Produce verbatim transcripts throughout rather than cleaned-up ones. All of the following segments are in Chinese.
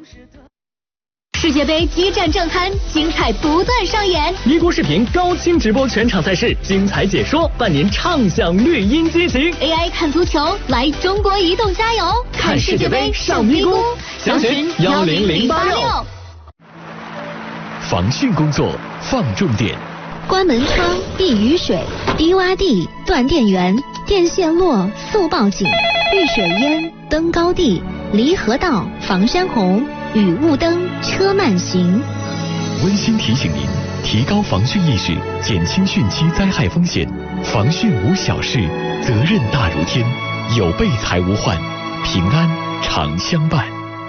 世界杯激战正酣，精彩不断上演。 咪咕视频高清直播全场赛事，精彩解说，伴您畅享绿茵激情。 A I 看足球，来中国移动加油！ 看世界杯上咪咕，详询幺零零八六。 防汛工作放重点。 关门窗、避雨水、低洼地、断电源、电线落、速报警、遇水淹、登高地、离合道、防山洪、雨雾灯、车慢行。 温馨提醒您，提高防汛意识，减轻汛期灾害风险。防汛无小事，责任大如天。有备才无患，平安常相伴。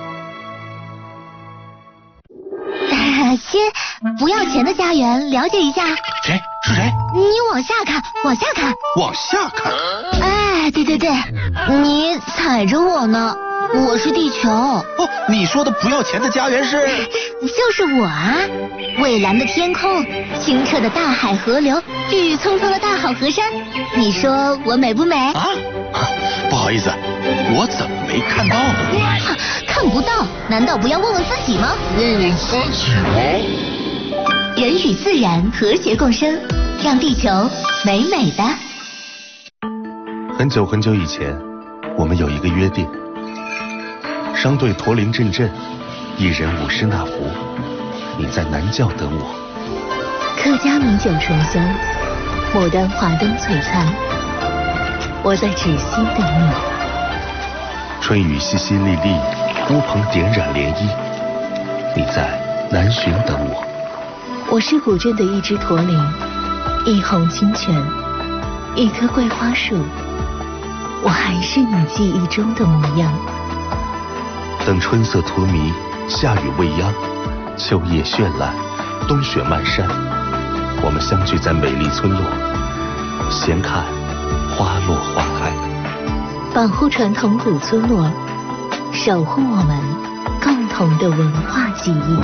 先不要钱的家园，了解一下。 谁？是谁？ 你往下看，往下看， 往下看。 哎，对对对，你踩着我呢。我是地球。哦， 你说的不要钱的家园是？ 就是我啊！蔚蓝的天空，清澈的大海河流，郁郁葱葱的大好河山，你说我美不美？ 啊，不好意思，我怎么没看到呢？ 看不到，难道不要问问自己吗？ 问问自己吗？ 人与自然和谐共生，让地球美美的。 很久很久以前，我们有一个约定。商队驼铃阵阵，一人舞狮那福，你在南郊等我。 客家米酒醇香，牡丹华灯璀璨，我在芷溪等你。 春雨淅淅沥沥，乌篷点染涟漪，你在南浔等我。 我是古镇的一只驼铃，一泓清泉，一棵桂花树，我还是你记忆中的模样。 等春色荼蘼，夏雨未央，秋叶绚烂，冬雪漫山，我们相聚在美丽村落，闲看花落花开。 保护传统古村落，守护我们共同的文化记忆。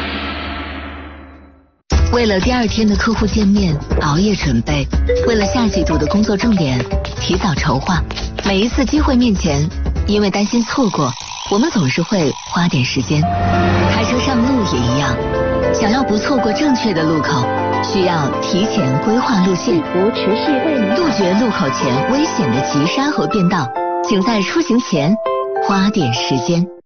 为了第二天的客户见面，熬夜准备；为了下季度的工作重点，提早筹划。每一次机会面前，因为担心错过，我们总是会花点时间。开车上路也一样，想要不错过正确的路口，需要提前规划路线， 扶持是为您杜绝路口前危险的急刹和变道。请在出行前花点时间。